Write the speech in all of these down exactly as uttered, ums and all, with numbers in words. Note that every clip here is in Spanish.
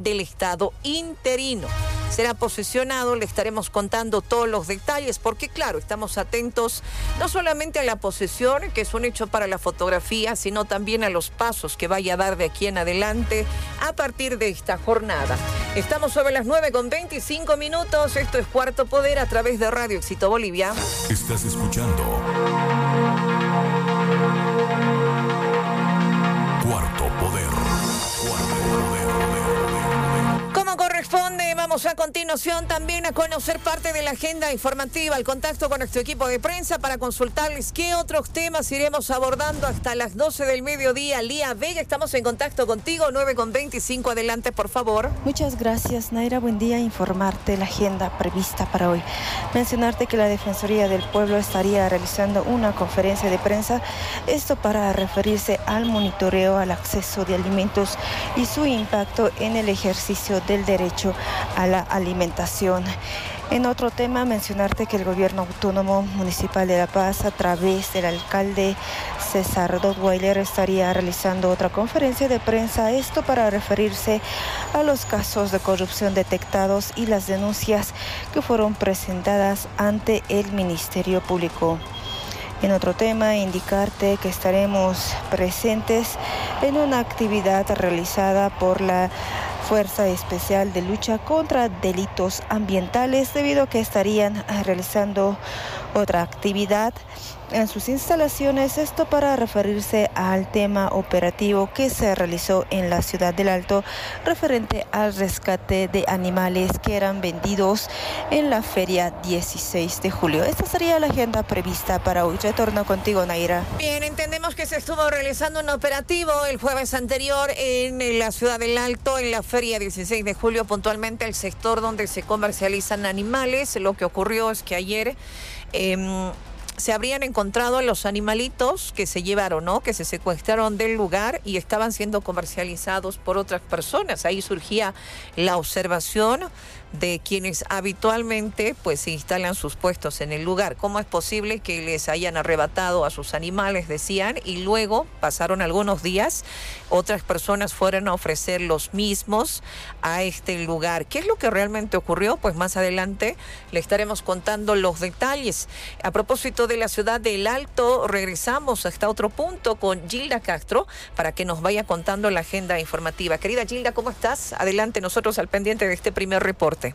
del Estado interino. Será posesionado, le estaremos contando todos los detalles, porque claro, estamos atentos no solamente a la posesión, que es un hecho para la fotografía, sino también a los pasos que vaya a dar de aquí en adelante a partir de esta jornada. Estamos sobre las nueve con veinticinco minutos, esto es Cuarto Poder a través de Radio Éxito Bolivia. Estás escuchando Cuarto Poder. Cuarto Poder. Como corresponde, vamos a continuación también a conocer parte de la agenda informativa, el contacto con nuestro equipo de prensa para consultarles qué otros temas iremos abordando hasta las doce del mediodía. Lía Vega, estamos en contacto contigo, nueve con veinticinco, adelante por favor. Muchas gracias, Naira, buen día. Informarte la agenda prevista para hoy. Mencionarte que la Defensoría del Pueblo estaría realizando una conferencia de prensa, esto para referirse al monitoreo al acceso de alimentos y su impacto en el ejercicio del derecho a la alimentación. En otro tema, mencionarte que el Gobierno Autónomo Municipal de La Paz, a través del alcalde César Rottweiler, estaría realizando otra conferencia de prensa, esto para referirse a los casos de corrupción detectados y las denuncias que fueron presentadas ante el Ministerio Público. En otro tema, indicarte que estaremos presentes en una actividad realizada por la Fuerza Especial de Lucha contra Delitos Ambientales, debido a que estarían realizando otra actividad en sus instalaciones, esto para referirse al tema operativo que se realizó en la ciudad del Alto referente al rescate de animales que eran vendidos en la feria dieciséis de julio. Esta sería la agenda prevista para hoy. Retorno contigo, Naira. Bien, entendemos que se estuvo realizando un operativo el jueves anterior en la ciudad del Alto, en la feria dieciséis de julio, puntualmente el sector donde se comercializan animales. Lo que ocurrió es que ayer eh, se habrían encontrado los animalitos que se llevaron, ¿no? Que se secuestraron del lugar y estaban siendo comercializados por otras personas. Ahí surgía la observación de quienes habitualmente pues se instalan sus puestos en el lugar. ¿Cómo es posible que les hayan arrebatado a sus animales, decían, y luego pasaron algunos días, otras personas fueron a ofrecer los mismos a este lugar? ¿Qué es lo que realmente ocurrió? Pues más adelante le estaremos contando los detalles. A propósito de la ciudad del Alto, regresamos hasta otro punto con Gilda Castro para que nos vaya contando la agenda informativa. Querida Gilda, ¿cómo estás? Adelante, nosotros al pendiente de este primer reporte.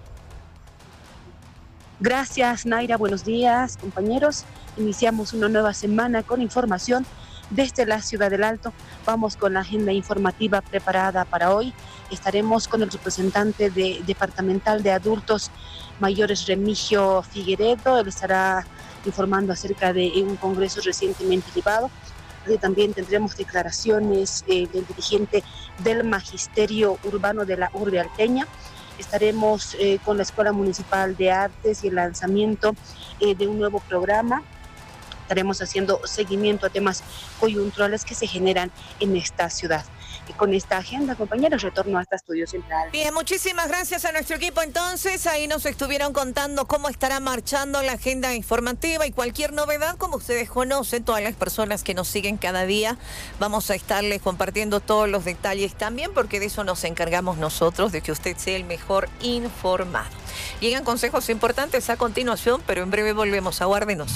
Gracias, Naira. Buenos días, compañeros. Iniciamos una nueva semana con información desde la ciudad del Alto. Vamos con la agenda informativa preparada para hoy. Estaremos con el representante de, departamental de adultos mayores, Remigio Figueredo. Él estará informando acerca de un congreso recientemente llevado. También tendremos declaraciones eh, del dirigente del Magisterio Urbano de la Urbe Alteña. Estaremos eh, con la Escuela Municipal de Artes y el lanzamiento eh, de un nuevo programa. Estaremos haciendo seguimiento a temas coyunturales que se generan en esta ciudad. Y con esta agenda, compañeros, retorno a este estudio central. Bien, muchísimas gracias a nuestro equipo. Entonces, ahí nos estuvieron contando cómo estará marchando la agenda informativa y cualquier novedad, como ustedes conocen, todas las personas que nos siguen cada día, vamos a estarles compartiendo todos los detalles también, porque de eso nos encargamos nosotros, de que usted sea el mejor informado. Llegan consejos importantes a continuación, pero en breve volvemos. Aguárdenos.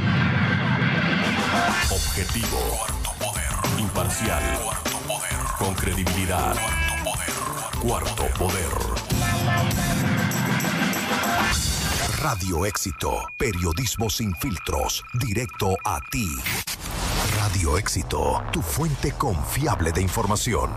Objetivo. Cuarto Poder. Imparcial. Cuarto Poder. Con credibilidad. Cuarto Poder. Cuarto Poder. Radio Éxito. Periodismo sin filtros. Directo a ti. Radio Éxito. Tu fuente confiable de información.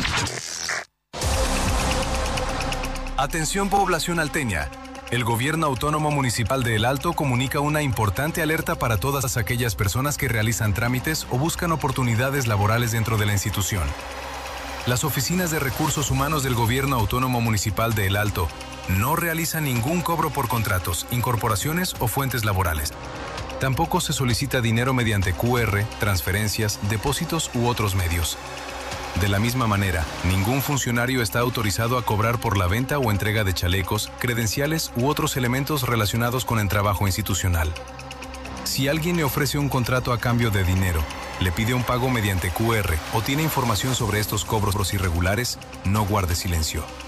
Atención, población alteña. El Gobierno Autónomo Municipal de El Alto comunica una importante alerta para todas aquellas personas que realizan trámites o buscan oportunidades laborales dentro de la institución. Las oficinas de recursos humanos del Gobierno Autónomo Municipal de El Alto no realizan ningún cobro por contratos, incorporaciones o fuentes laborales. Tampoco se solicita dinero mediante Q R, transferencias, depósitos u otros medios. De la misma manera, ningún funcionario está autorizado a cobrar por la venta o entrega de chalecos, credenciales u otros elementos relacionados con el trabajo institucional. Si alguien le ofrece un contrato a cambio de dinero, le pide un pago mediante Q R o tiene información sobre estos cobros irregulares, no guarde silencio.